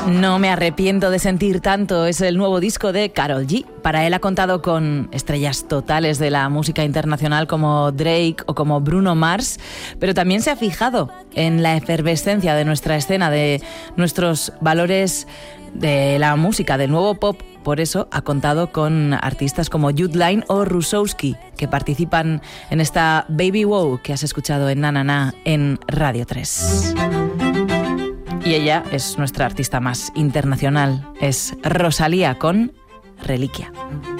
No me arrepiento de sentir tanto es el nuevo disco de Karol G. Para él ha contado con estrellas totales de la música internacional como Drake o como Bruno Mars, pero también se ha fijado en la efervescencia de nuestra escena, de nuestros valores de la música, del nuevo pop. Por eso ha contado con artistas como Jude Line o Rusowski, que participan en esta Baby Wow que has escuchado en Na Na Na en Radio 3. Y ella es nuestra artista más internacional, es Rosalía con Reliquia.